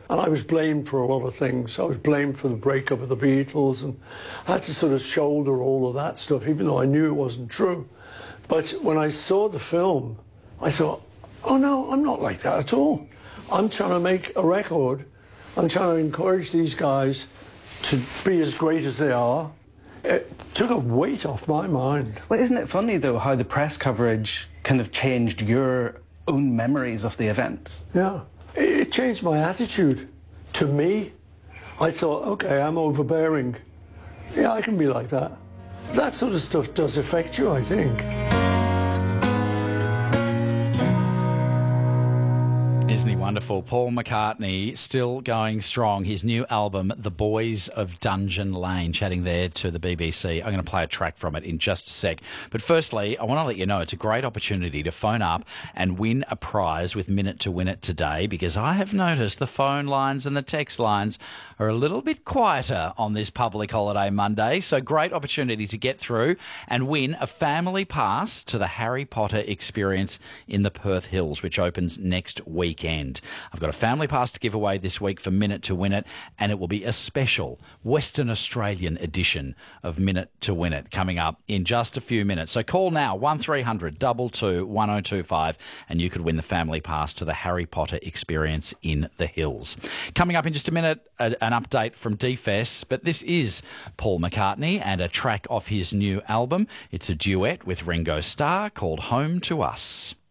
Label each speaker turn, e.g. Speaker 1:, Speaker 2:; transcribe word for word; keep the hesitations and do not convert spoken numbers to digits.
Speaker 1: And I was blamed for a lot of things. I was blamed for the breakup of the Beatles, and I had to sort of shoulder all of that stuff, even though I knew it wasn't true. But when I saw the film, I thought, oh no, I'm not like that at all. I'm trying to make a record. I'm trying to encourage these guys to be as great as they are. It took a weight off my mind.
Speaker 2: Well, isn't it funny, though, how the press coverage kind of changed your own memories of the events?
Speaker 1: Yeah. It changed my attitude to me. I thought, okay, I'm overbearing. Yeah, I can be like that. That sort of stuff does affect you, I think.
Speaker 3: Isn't he wonderful? Paul McCartney still going strong. His new album, The Boys of Dungeon Lane, chatting there to the B B C. I'm going to play a track from it in just a sec. But firstly, I want to let you know it's a great opportunity to phone up and win a prize with Minute to Win It today, because I have noticed the phone lines and the text lines are a little bit quieter on this public holiday Monday. So great opportunity to get through and win a family pass to the Harry Potter experience in the Perth Hills, which opens next weekend. I've got a family pass to give away this week for Minute to Win It, and it will be a special Western Australian edition of Minute to Win It coming up in just a few minutes. So call now, one three hundred two two one oh two five, and you could win the family pass to the Harry Potter experience in the Hills. Coming up in just a minute, a, an update from D F E S, but this is Paul McCartney and a track off his new album. It's a duet with Ringo Starr called Home to Us.